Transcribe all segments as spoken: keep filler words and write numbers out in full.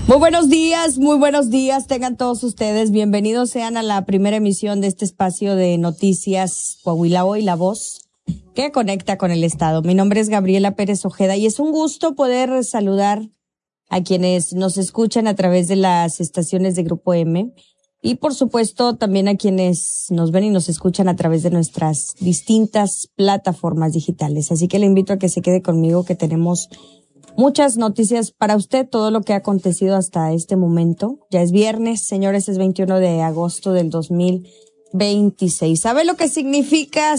Muy buenos días, muy buenos días, tengan todos ustedes, bienvenidos sean a la primera emisión de este espacio de noticias Coahuila Hoy, la voz que conecta con el Estado. Mi nombre es Gabriela Pérez Ojeda y es un gusto poder saludar a quienes nos escuchan a través de las estaciones de Grupo M y por supuesto también a quienes nos ven y nos escuchan a través de nuestras distintas plataformas digitales. Así que le invito a que se quede conmigo, que tenemos muchas noticias para usted, todo lo que ha acontecido hasta este momento. Ya es viernes, señores, es veintiuno de agosto del dos mil veintiséis. ¿Sabe lo que significa,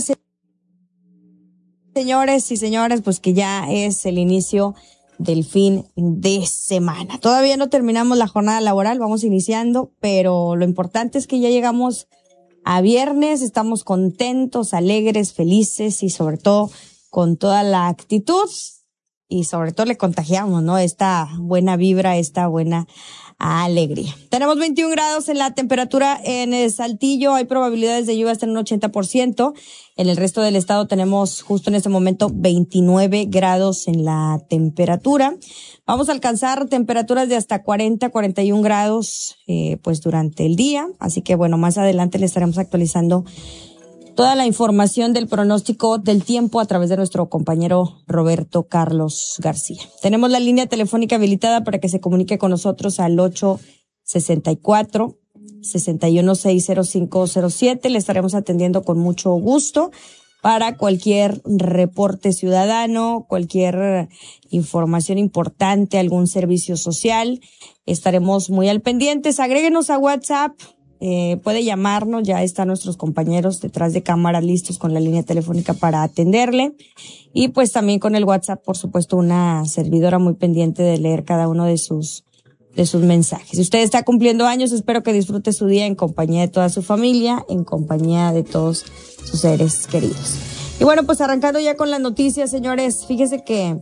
señores y señores? Pues que ya es el inicio del fin de semana. Todavía no terminamos la jornada laboral, vamos iniciando, pero lo importante es que ya llegamos a viernes, estamos contentos, alegres, felices y sobre todo con toda la actitud. Y sobre todo le contagiamos, ¿no? Esta buena vibra, esta buena alegría. Tenemos veintiún grados en la temperatura en el Saltillo. Hay probabilidades de lluvia hasta en un ochenta por ciento. En el resto del estado tenemos justo en este momento veintinueve grados en la temperatura. Vamos a alcanzar temperaturas de hasta cuarenta, cuarenta y un grados, eh, pues durante el día. Así que bueno, más adelante le estaremos actualizando toda la información del pronóstico del tiempo a través de nuestro compañero Roberto Carlos García. Tenemos la línea telefónica habilitada para que se comunique con nosotros al ocho sesenta y cuatro, sesenta y uno, seis cero cinco cero siete. Le estaremos atendiendo con mucho gusto para cualquier reporte ciudadano, cualquier información importante, algún servicio social. Estaremos muy al pendientes. Agréguenos a WhatsApp. Eh, puede llamarnos, ya están nuestros compañeros detrás de cámara listos con la línea telefónica para atenderle y pues también con el WhatsApp, por supuesto, una servidora muy pendiente de leer cada uno de sus de sus mensajes. Si usted está cumpliendo años, espero que disfrute su día en compañía de toda su familia, en compañía de todos sus seres queridos. Y bueno, pues arrancando ya con las noticias, señores, fíjese que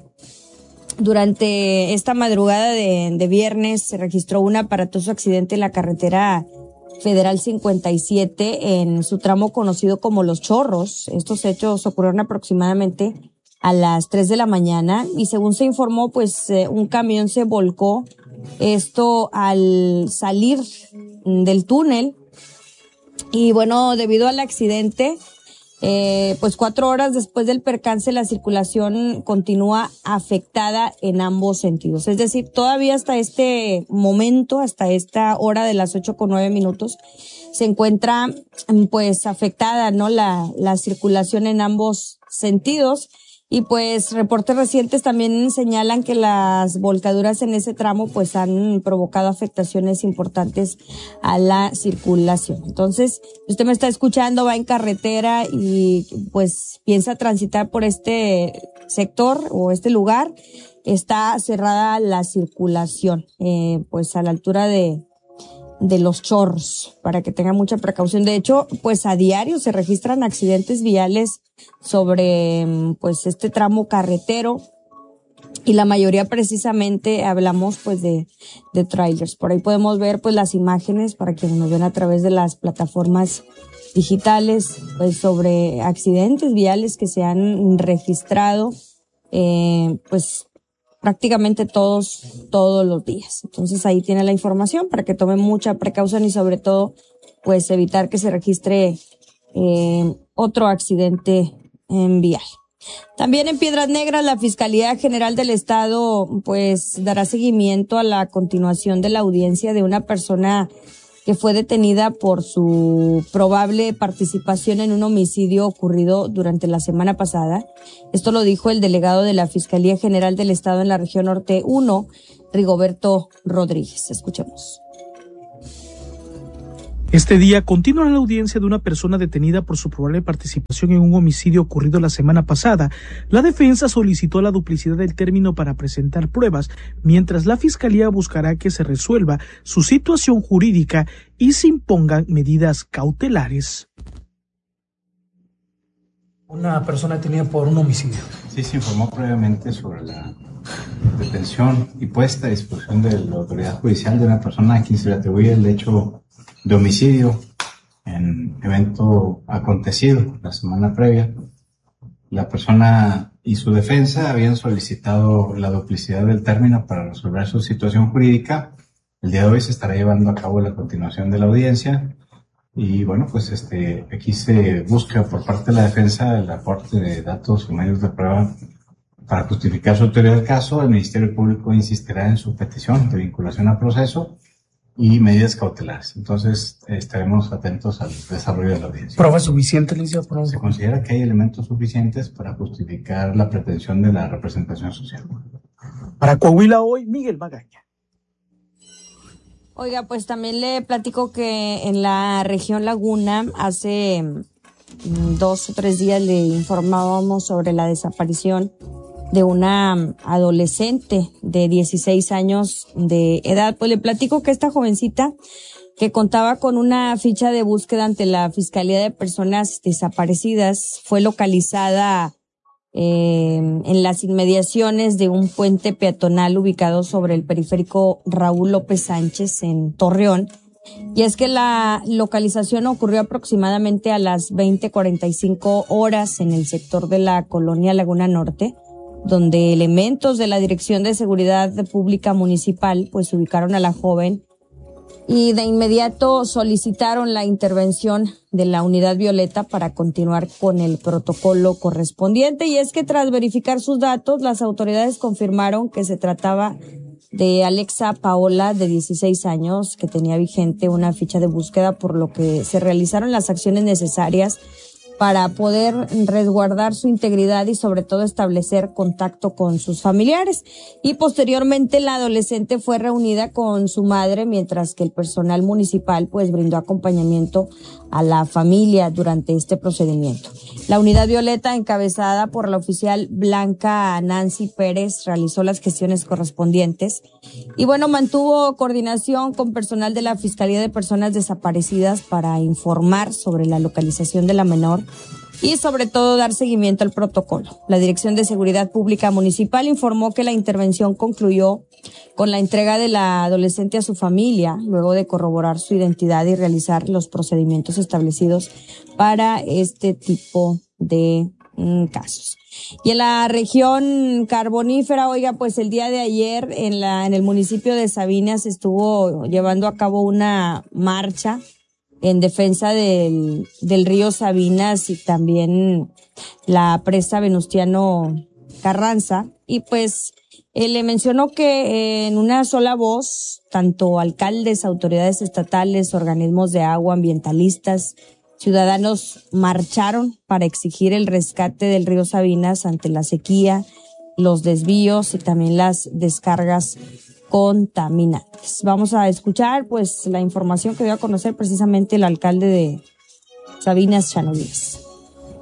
durante esta madrugada de, de viernes se registró un aparatoso accidente en la carretera Federal cincuenta y siete en su tramo conocido como Los Chorros. Estos hechos ocurrieron aproximadamente a las tres de la mañana y según se informó, pues eh, un camión se volcó, esto al salir del túnel y bueno, debido al accidente, Eh, pues cuatro horas después del percance la circulación continúa afectada en ambos sentidos. Es decir, todavía hasta este momento, hasta esta hora de las ocho con nueve minutos, se encuentra pues afectada, ¿no? La, la circulación en ambos sentidos. Y pues reportes recientes también señalan que las volcaduras en ese tramo pues han provocado afectaciones importantes a la circulación. Entonces, si usted me está escuchando, va en carretera y pues piensa transitar por este sector o este lugar, está cerrada la circulación, eh, pues a la altura de de Los Chorros, para que tenga mucha precaución. De hecho, pues a diario se registran accidentes viales sobre pues este tramo carretero y la mayoría precisamente hablamos pues de de trailers. Por ahí podemos ver pues las imágenes para quienes nos ven a través de las plataformas digitales pues sobre accidentes viales que se han registrado eh, pues prácticamente todos, todos los días. Entonces ahí tiene la información para que tome mucha precaución y sobre todo, pues evitar que se registre eh, otro accidente en vial. También en Piedras Negras, la Fiscalía General del Estado, pues dará seguimiento a la continuación de la audiencia de una persona que fue detenida por su probable participación en un homicidio ocurrido durante la semana pasada. Esto lo dijo el delegado de la Fiscalía General del Estado en la región Norte uno, Rigoberto Rodríguez. Escuchemos. Este día continúa la audiencia de una persona detenida por su probable participación en un homicidio ocurrido la semana pasada. La defensa solicitó la duplicidad del término para presentar pruebas, mientras la Fiscalía buscará que se resuelva su situación jurídica y se impongan medidas cautelares. Una persona detenida por un homicidio. Sí, se informó previamente sobre la detención y puesta a disposición de la autoridad judicial de una persona a quien se le atribuye el hecho de homicidio en evento acontecido la semana previa. La persona y su defensa habían solicitado la duplicidad del término para resolver su situación jurídica El día de hoy se estará llevando a cabo la continuación de la audiencia y bueno, pues este, aquí se busca por parte de la defensa el aporte de datos y medios de prueba para justificar su autoridad del caso. El Ministerio Público insistirá en su petición de vinculación a proceso y medidas cautelares. Entonces, eh, estaremos atentos al desarrollo de la audiencia. ¿Prueba suficiente, licenciado? Se considera que hay elementos suficientes para justificar la pretensión de la representación social. Para Coahuila hoy, Miguel Magaña. Oiga, pues también le platico que en la región Laguna hace dos o tres días le informábamos sobre la desaparición de una adolescente de dieciséis años de edad. Pues le platico que esta jovencita, que contaba con una ficha de búsqueda ante la Fiscalía de Personas Desaparecidas, fue localizada eh, en las inmediaciones de un puente peatonal ubicado sobre el periférico Raúl López Sánchez en Torreón. Y es que la localización ocurrió aproximadamente a las veinte cuarenta y cinco horas en el sector de la colonia Laguna Norte, donde elementos de la Dirección de Seguridad Pública Municipal pues ubicaron a la joven y de inmediato solicitaron la intervención de la Unidad Violeta para continuar con el protocolo correspondiente. Y es que tras verificar sus datos, las autoridades confirmaron que se trataba de Alexa Paola, de dieciséis años, que tenía vigente una ficha de búsqueda, por lo que se realizaron las acciones necesarias para poder resguardar su integridad y sobre todo establecer contacto con sus familiares. Y posteriormente la adolescente fue reunida con su madre, mientras que el personal municipal pues brindó acompañamiento a la familia durante este procedimiento. La Unidad Violeta, encabezada por la oficial Blanca Nancy Pérez, realizó las gestiones correspondientes y bueno, mantuvo coordinación con personal de la Fiscalía de Personas Desaparecidas para informar sobre la localización de la menor y sobre todo dar seguimiento al protocolo. La Dirección de Seguridad Pública Municipal informó que la intervención concluyó con la entrega de la adolescente a su familia, luego de corroborar su identidad y realizar los procedimientos establecidos para este tipo de mm, casos. Y en la región carbonífera, oiga, pues el día de ayer en la en el municipio de Sabinas estuvo llevando a cabo una marcha en defensa del, del río Sabinas y también la presa Venustiano Carranza. Y pues él le mencionó que en una sola voz, tanto alcaldes, autoridades estatales, organismos de agua, ambientalistas, ciudadanos marcharon para exigir el rescate del río Sabinas ante la sequía, los desvíos y también las descargas contaminantes. Vamos a escuchar pues la información que dio a conocer precisamente el alcalde de Sabinas, Chano Díaz.